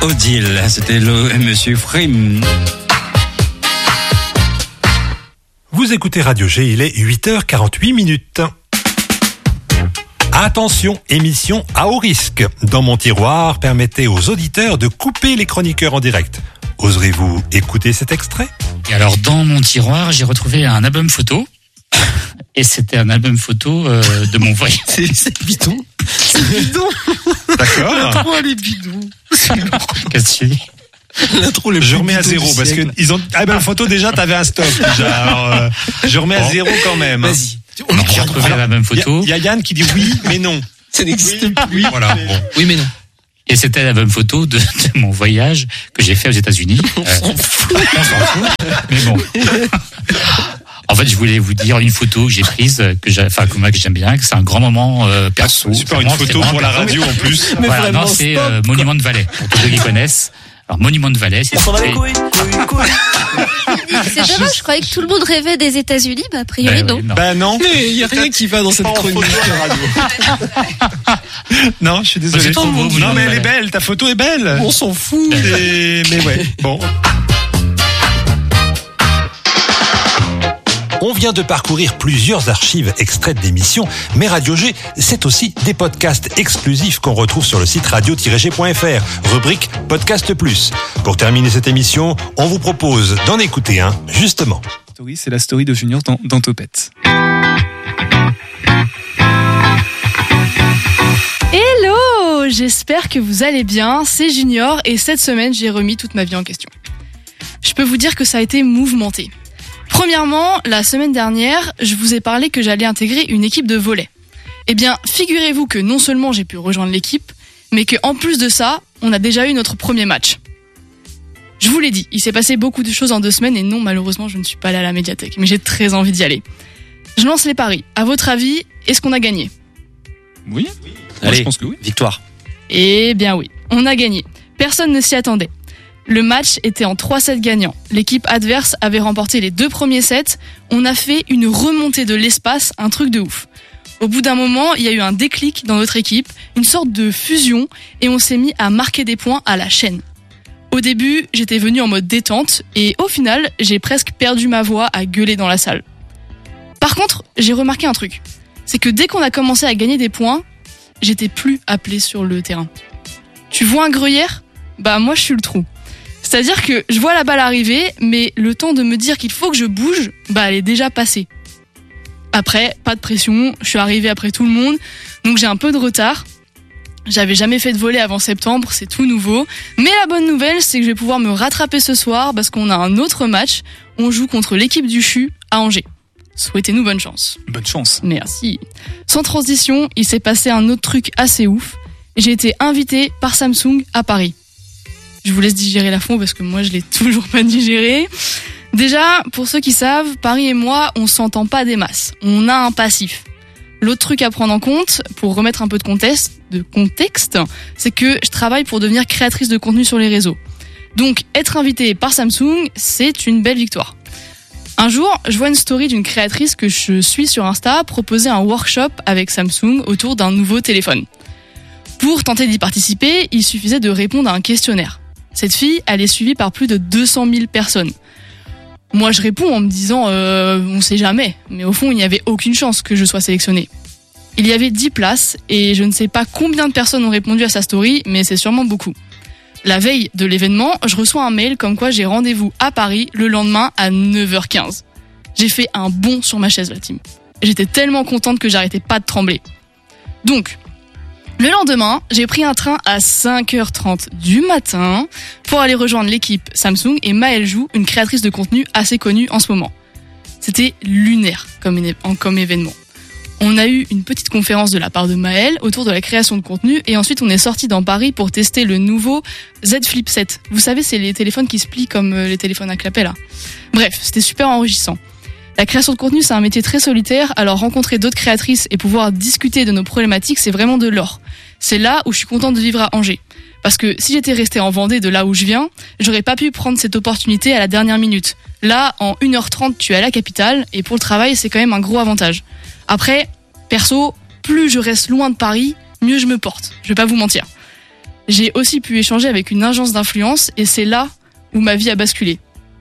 Odile, c'était Monsieur Frim. Vous écoutez Radio G, il est 8h48. Attention, émission à haut risque. Dans mon tiroir, permettez aux auditeurs de couper les chroniqueurs en direct. Oserez-vous écouter cet extrait ? Et alors, dans mon tiroir, j'ai retrouvé un album photo. Et c'était un album photo de mon voyage. C'est bidon. C'est bidon. D'accord. L'intro, elle est bidon. Qu'est-ce que tu dis ? L'intro, les Je remets à zéro parce que ils ont. Ah ben photo déjà, t'avais un stop déjà. Alors, je remets à zéro quand même. Vas-y. Alors, j'ai retrouvé l'album photo. Il y a Yann qui dit oui, mais non. Ça n'existe plus. Oui, Voilà. Bon. Oui, mais non. Et c'était l'album photo de mon voyage que j'ai fait aux États-Unis. On s'en fout. On s'en fout. Mais bon. En fait, je voulais vous dire une photo que j'ai prise, que j'aime bien, que c'est un grand moment perso. Super, une photo pour la radio en plus. Mais voilà, vraiment, non, c'est stop, Monument de Valais, pour tous ceux qui connaissent. Alors, Monument de Valais, c'est On s'en va les situé- couilles. C'est dommage, je croyais que tout le monde rêvait des États-Unis, mais a priori Ouais, non. ouais, non. Ben non. Mais il n'y a rien qui va dans cette Pas en chronique. photo à la radio. Non, je suis désolé. C'est trop beau, Non, mais elle est Valais. belle. Ta photo est belle. On s'en fout. Mais ouais. Bon. On vient de parcourir plusieurs archives extraites d'émissions, mais Radio G, c'est aussi des podcasts exclusifs qu'on retrouve sur le site radio-g.fr, rubrique Podcast Plus. Pour terminer cette émission, on vous propose d'en écouter un, justement. Story, c'est la story de Junior dans Topette. Hello, j'espère que vous allez bien, c'est Junior et cette semaine j'ai remis toute ma vie en question. Je peux vous dire que ça a été mouvementé. Premièrement, la semaine dernière, je vous ai parlé que j'allais intégrer une équipe de volley. Eh bien, figurez-vous que non seulement j'ai pu rejoindre l'équipe, mais qu'en plus de ça, on a déjà eu notre premier match. Je vous l'ai dit, il s'est passé beaucoup de choses en 2 semaines et non, malheureusement, je ne suis pas allée à la médiathèque, mais j'ai très envie d'y aller. Je lance les paris. À votre avis, est-ce qu'on a gagné ? Oui. Moi, Allez, je pense que oui. victoire. Eh bien oui, on a gagné. Personne ne s'y attendait. Le match était en 3-7 gagnants. L'équipe adverse avait remporté les 2 premiers sets. On a fait une remontée de l'espace, un truc de ouf. Au bout d'un moment, il y a eu un déclic dans notre équipe, une sorte de fusion, et on s'est mis à marquer des points à la chaîne. Au début, j'étais venu en mode détente, et au final, j'ai presque perdu ma voix à gueuler dans la salle. Par contre, j'ai remarqué un truc. C'est que dès qu'on a commencé à gagner des points, j'étais plus appelé sur le terrain. Tu vois un gruyère ? Bah moi je suis le trou. C'est-à-dire que je vois la balle arriver, mais le temps de me dire qu'il faut que je bouge, bah elle est déjà passée. Après, pas de pression, je suis arrivée après tout le monde, donc j'ai un peu de retard. J'avais jamais fait de volley avant septembre, c'est tout nouveau. Mais la bonne nouvelle, c'est que je vais pouvoir me rattraper ce soir parce qu'on a un autre match. On joue contre l'équipe du CHU à Angers. Souhaitez-nous bonne chance. Bonne chance. Merci. Sans transition, il s'est passé un autre truc assez ouf. J'ai été invitée par Samsung à Paris. Je vous laisse digérer la fond parce que moi je l'ai toujours pas digéré. Déjà, pour ceux qui savent, Paris et moi, on s'entend pas des masses. On a un passif. L'autre truc à prendre en compte, pour remettre un peu de contexte, c'est que je travaille pour devenir créatrice de contenu sur les réseaux. Donc, être invitée par Samsung, c'est une belle victoire. Un jour, je vois une story d'une créatrice que je suis sur Insta proposer un workshop avec Samsung autour d'un nouveau téléphone. Pour tenter d'y participer, il suffisait de répondre à un questionnaire. Cette fille, elle est suivie par plus de 200 000 personnes. Moi, je réponds en me disant on sait jamais, mais au fond, il n'y avait aucune chance que je sois sélectionnée. Il y avait 10 places et je ne sais pas combien de personnes ont répondu à sa story, mais c'est sûrement beaucoup. La veille de l'événement, je reçois un mail comme quoi j'ai rendez-vous à Paris le lendemain à 9h15. J'ai fait un bond sur ma chaise, la team. J'étais tellement contente que j'arrêtais pas de trembler. Donc, le lendemain, j'ai pris un train à 5h30 du matin pour aller rejoindre l'équipe Samsung et Maëlle Joux, une créatrice de contenu assez connue en ce moment. C'était lunaire comme événement. On a eu une petite conférence de la part de Maëlle autour de la création de contenu et ensuite on est sorti dans Paris pour tester le nouveau Z Flip 7. Vous savez, c'est les téléphones qui se plient comme les téléphones à clapet là. Bref, c'était super enrichissant. La création de contenu, c'est un métier très solitaire, alors rencontrer d'autres créatrices et pouvoir discuter de nos problématiques, c'est vraiment de l'or. C'est là où je suis contente de vivre à Angers. Parce que si j'étais restée en Vendée de là où je viens, j'aurais pas pu prendre cette opportunité à la dernière minute. Là, en 1h30, tu es à la capitale, et pour le travail, c'est quand même un gros avantage. Après, perso, plus je reste loin de Paris, mieux je me porte. Je vais pas vous mentir. J'ai aussi pu échanger avec une agence d'influence et c'est là où ma vie a basculé.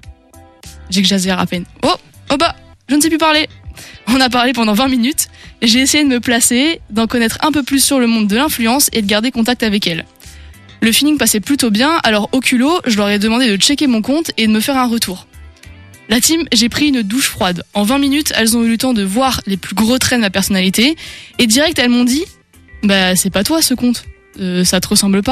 J'exagère à peine. Oh bah, je ne sais plus parler. On a parlé pendant 20 minutes. J'ai essayé de me placer, d'en connaître un peu plus sur le monde de l'influence et de garder contact avec elle. Le feeling passait plutôt bien, alors au culot, je leur ai demandé de checker mon compte et de me faire un retour. La team, j'ai pris une douche froide. En 20 minutes, elles ont eu le temps de voir les plus gros traits de ma personnalité et direct, elles m'ont dit « Bah, c'est pas toi ce compte. Ça te ressemble pas. »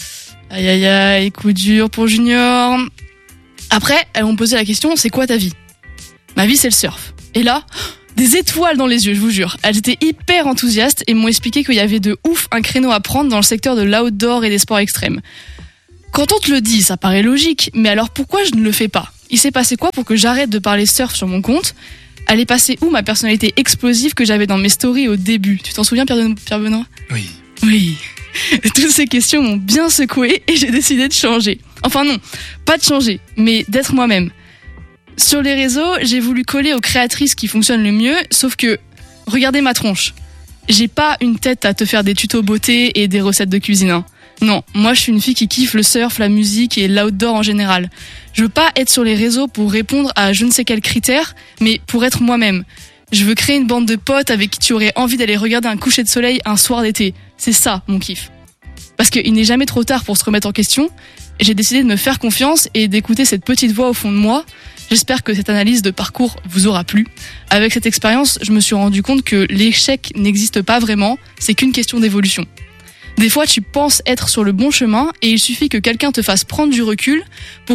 Aïe aïe aïe, coup dur pour Junior. Après, elles m'ont posé la question « C'est quoi ta vie ?» Ma vie, c'est le surf. Et là, des étoiles dans les yeux, je vous jure. Elles étaient hyper enthousiastes et m'ont expliqué qu'il y avait de ouf un créneau à prendre dans le secteur de l'outdoor et des sports extrêmes. Quand on te le dit, ça paraît logique, mais alors pourquoi je ne le fais pas ? Il s'est passé quoi pour que j'arrête de parler surf sur mon compte ? Elle est passée où ma personnalité explosive que j'avais dans mes stories au début ? Tu t'en souviens, Pierre Benoît ? Oui. Oui. Toutes ces questions m'ont bien secoué et j'ai décidé de changer. Enfin non, pas de changer, mais d'être moi-même. Sur les réseaux, j'ai voulu coller aux créatrices qui fonctionnent le mieux, sauf que, regardez ma tronche. J'ai pas une tête à te faire des tutos beauté et des recettes de cuisine, hein. Non, moi je suis une fille qui kiffe le surf, la musique et l'outdoor en général. Je veux pas être sur les réseaux pour répondre à je ne sais quels critères, mais pour être moi-même. Je veux créer une bande de potes avec qui tu aurais envie d'aller regarder un coucher de soleil un soir d'été. C'est ça mon kiff. Parce qu'il n'est jamais trop tard pour se remettre en question. J'ai décidé de me faire confiance et d'écouter cette petite voix au fond de moi. J'espère que cette analyse de parcours vous aura plu. Avec cette expérience, je me suis rendu compte que l'échec n'existe pas vraiment, c'est qu'une question d'évolution. Des fois, tu penses être sur le bon chemin et il suffit que quelqu'un te fasse prendre du recul pour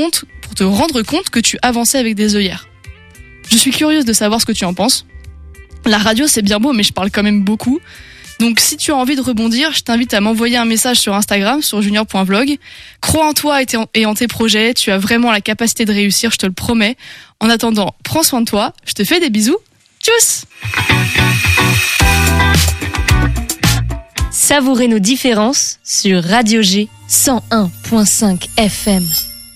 te rendre compte que tu avançais avec des œillères. Je suis curieuse de savoir ce que tu en penses. La radio, c'est bien beau, mais je parle quand même beaucoup. Donc, si tu as envie de rebondir, je t'invite à m'envoyer un message sur Instagram, sur junior.vlog. Crois en toi et en tes projets. Tu as vraiment la capacité de réussir, je te le promets. En attendant, prends soin de toi. Je te fais des bisous. Tchuss! Savourez nos différences sur Radio G 101.5 FM.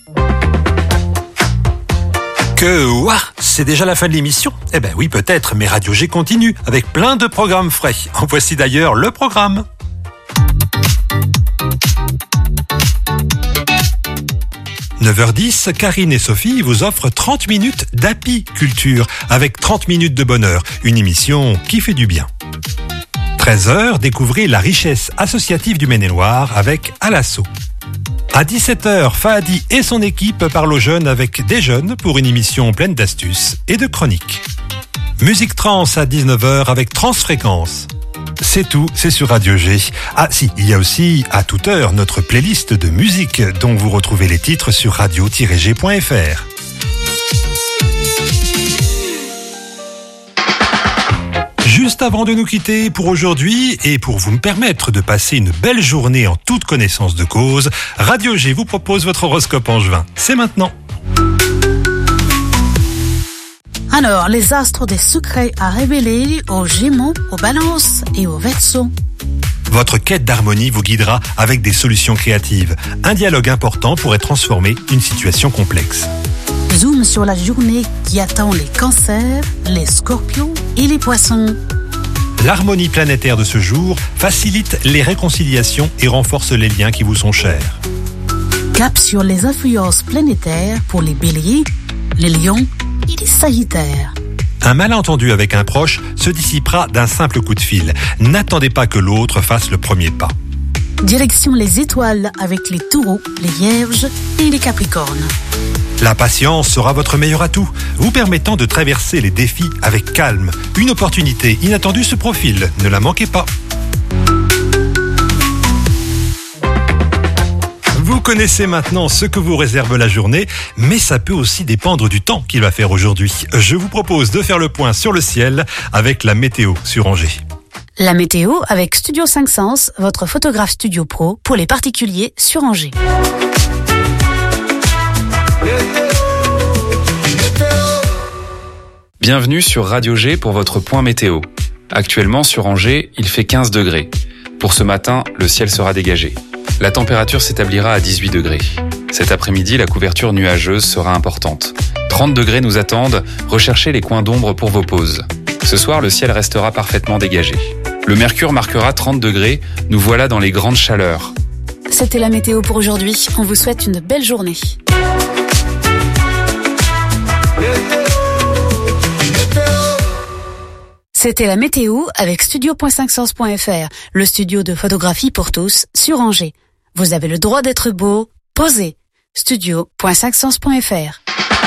Ouah, c'est déjà la fin de l'émission ? Eh ben oui, peut-être, mais Radio G continue avec plein de programmes frais. En voici d'ailleurs le programme. « 9h10, Karine et Sophie vous offrent 30 minutes d'Happy Culture avec 30 minutes de bonheur, une émission qui fait du bien. 13h, découvrez la richesse associative du Maine-et-Loire avec Alasso. À 17h, Fahadi et son équipe parlent aux jeunes avec des jeunes pour une émission pleine d'astuces et de chroniques. Musique trans à 19h avec Transfréquence. C'est tout, c'est sur Radio G. Ah si, il y a aussi à toute heure notre playlist de musique dont vous retrouvez les titres sur radio-g.fr. Juste avant de nous quitter pour aujourd'hui et pour vous permettre de passer une belle journée en toute connaissance de cause, Radio G vous propose votre horoscope en juin. C'est maintenant. Alors, les astres ont des secrets à révéler aux Gémeaux, aux Balances et aux Verseaux. Votre quête d'harmonie vous guidera avec des solutions créatives. Un dialogue important pourrait transformer une situation complexe. Zoom sur la journée qui attend les Cancers, les Scorpions et les Poissons. L'harmonie planétaire de ce jour facilite les réconciliations et renforce les liens qui vous sont chers. Cap sur les influences planétaires pour les Béliers, les Lions et les Sagittaires. Un malentendu avec un proche se dissipera d'un simple coup de fil. N'attendez pas que l'autre fasse le premier pas. Direction les étoiles avec les Taureaux, les Vierges et les Capricornes. La patience sera votre meilleur atout, vous permettant de traverser les défis avec calme. Une opportunité inattendue se profile, ne la manquez pas. Vous connaissez maintenant ce que vous réserve la journée, mais ça peut aussi dépendre du temps qu'il va faire aujourd'hui. Je vous propose de faire le point sur le ciel avec la météo sur Angers. La météo avec Studio 5 Sens, votre photographe studio pro pour les particuliers sur Angers. Bienvenue sur Radio G pour votre point météo. Actuellement sur Angers, il fait 15 degrés. Pour ce matin, le ciel sera dégagé. La température s'établira à 18 degrés. Cet après-midi, la couverture nuageuse sera importante. 30 degrés nous attendent, recherchez les coins d'ombre pour vos pauses. Ce soir, le ciel restera parfaitement dégagé. Le mercure marquera 30 degrés, nous voilà dans les grandes chaleurs. c'était la météo pour aujourd'hui. On vous souhaite une belle journée. C'était la météo avec studio.500.fr, le studio de photographie pour tous sur Angers. Vous avez le droit d'être beau, posez. Studio.500.fr.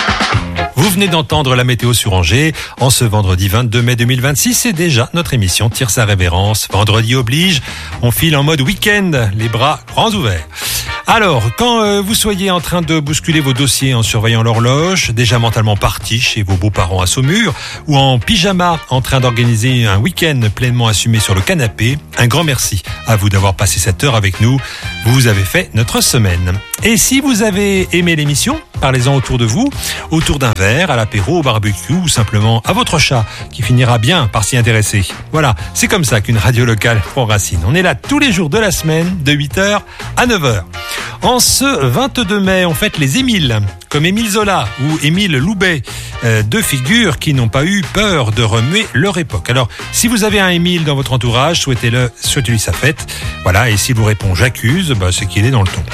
Vous venez d'entendre la météo sur Angers. En ce vendredi 22 mai 2026, c'est déjà notre émission Tire sa révérence. Vendredi oblige, on file en mode week-end, les bras grands ouverts. Alors, quand vous soyez en train de bousculer vos dossiers en surveillant l'horloge, déjà mentalement parti chez vos beaux-parents à Saumur, ou en pyjama en train d'organiser un week-end pleinement assumé sur le canapé, un grand merci à vous d'avoir passé cette heure avec nous. Vous avez fait notre semaine. Et si vous avez aimé l'émission, parlez-en autour de vous, autour d'un verre, à l'apéro, au barbecue ou simplement à votre chat qui finira bien par s'y intéresser. Voilà, c'est comme ça qu'une radio locale prend racine. On est là tous les jours de la semaine, de 8h à 9h. En ce 22 mai, on fête les Émiles, comme Émile Zola ou Émile Loubet, deux figures qui n'ont pas eu peur de remuer leur époque. Alors, si vous avez un Émile dans votre entourage, souhaitez-lui sa fête. Voilà, et s'il vous répond « j'accuse », c'est qu'il est dans le ton.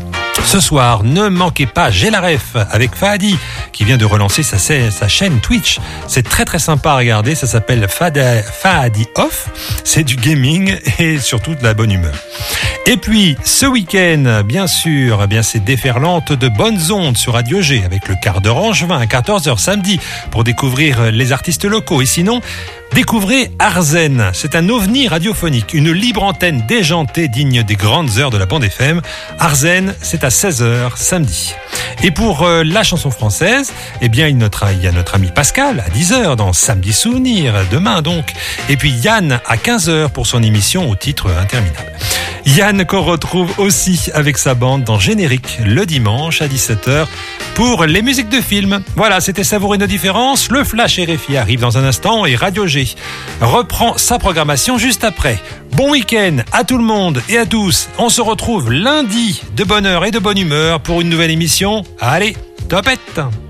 Ce soir, ne manquez pas J'ai la ref avec Fahadi qui vient de relancer sa chaîne Twitch. C'est très très sympa à regarder, ça s'appelle Fahadi Off. C'est du gaming et surtout de la bonne humeur. Et puis, ce week-end, bien sûr, c'est déferlante de bonnes ondes sur Radio G avec le quart d'heure angevin à 14h samedi pour découvrir les artistes locaux. Et sinon, découvrez Arzen. C'est un ovni radiophonique, une libre antenne déjantée digne des grandes heures de la bande FM. Arzen, c'est à 16h samedi. Et pour la chanson française, il y a notre ami Pascal à 10h dans Samedi Souvenir, demain donc. Et puis Yann à 15h pour son émission au titre interminable. Yann qu'on retrouve aussi avec sa bande dans Générique le dimanche à 17h pour les musiques de films. Voilà, c'était Savourer nos différences. Le Flash RFI arrive dans un instant et Radio G reprend sa programmation juste après. Bon week-end à tout le monde et à tous. On se retrouve lundi de bonne heure et de bonne humeur pour une nouvelle émission. Allez, topette!